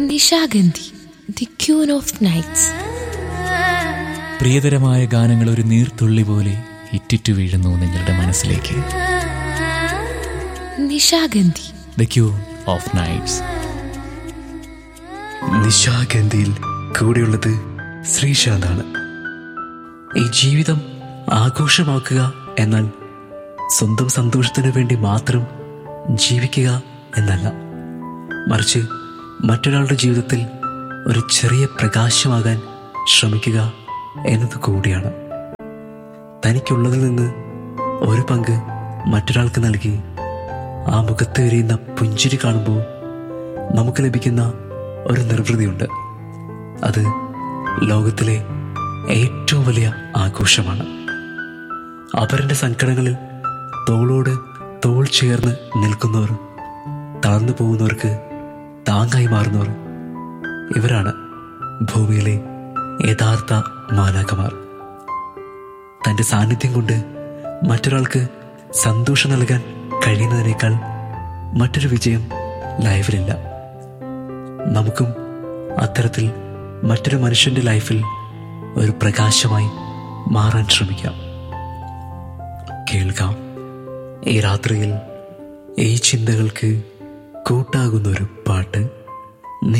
Nishagandhi, the queen of nights. പ്രിയതരമായ ഗാനങ്ങൾ ഒരു നീർത്തുള്ളി പോലെ ഇറ്റിറ്റു വീഴുന്നു നിങ്ങളുടെ മനസ്സിലേക്ക്. Nishagandhi, the queen of nights. നിശാഗന്ധിയിൽ കൂടെയുള്ളത് ശ്രീശാന്താണ്. ഈ ജീവിതം ആഘോഷമാക്കുക എന്നാൽ സ്വന്തം സന്തോഷത്തിനു വേണ്ടി മാത്രം ജീവിക്കുക എന്നല്ല, മറിച്ച് മറ്റൊരാളുടെ ജീവിതത്തിൽ ഒരു ചെറിയ പ്രകാശമാകാൻ ശ്രമിക്കുക എന്നത് കൂടിയാണ്. തനിക്കുള്ളതിൽ നിന്ന് ഒരു പങ്ക് മറ്റൊരാൾക്ക് നൽകി ആ മുഖത്ത് വിരിയുന്ന പുഞ്ചിരി കാണുമ്പോൾ നമുക്ക് ലഭിക്കുന്ന ഒരു നിർവൃതിയുണ്ട്. അത് ലോകത്തിലെ ഏറ്റവും വലിയ ആഘോഷമാണ്. അവരുടെ സങ്കടങ്ങളിൽ തോളോട് തോൾ ചേർന്ന് നിൽക്കുന്നവർ, തളർന്നു പോകുന്നവർക്ക് താങ്ങായി മാറുന്നവർ, ഇവരാണ് ഭൂമിയിലെ യഥാർത്ഥ മാലാഖമാർ. തൻ്റെ സാന്നിധ്യം കൊണ്ട് മറ്റൊരാൾക്ക് സന്തോഷം നൽകാൻ കഴിയുന്നതിനേക്കാൾ മറ്റൊരു വിജയം ലൈഫിലില്ല. നമുക്കും അത്തരത്തിൽ മറ്റൊരു മനുഷ്യൻ്റെ ലൈഫിൽ ഒരു പ്രകാശമായി മാറാൻ ശ്രമിക്കാം. കേൾക്കാം ഈ രാത്രിയിൽ ഈ ചിന്തകൾക്ക് കൂട്ടാകുന്നൊരു പാട്ട്.